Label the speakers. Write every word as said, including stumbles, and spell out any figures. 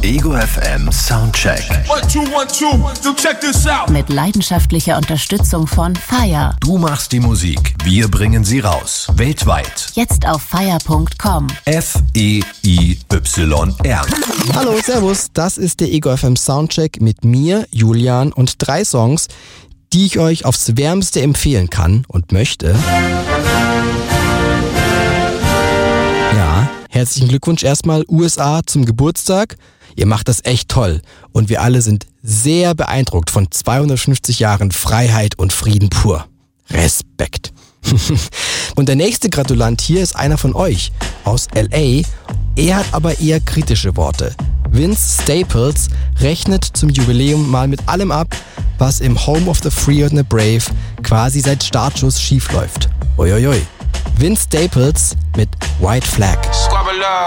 Speaker 1: Ego F M Soundcheck.
Speaker 2: One, two, one, two. So check this out.
Speaker 3: Mit leidenschaftlicher Unterstützung von Fire.
Speaker 1: Du machst die Musik, wir bringen sie raus. Weltweit.
Speaker 3: Jetzt auf fire punkt com.
Speaker 1: F E I Y R.
Speaker 4: Hallo, servus, das ist der Ego F M Soundcheck mit mir, Julian, und drei Songs, die ich euch aufs Wärmste empfehlen kann und möchte. Ja, herzlichen Glückwunsch erstmal U S A zum Geburtstag. Ihr macht das echt toll und wir alle sind sehr beeindruckt von zweihundertfünfzig Jahren Freiheit und Frieden pur. Respekt. Und der nächste Gratulant hier ist einer von euch aus L A. Er hat aber eher kritische Worte. Vince Staples rechnet zum Jubiläum mal mit allem ab, was im Home of the Free and the Brave quasi seit Startschuss schief läuft. Uiuiui. Vince Staples mit White Flag.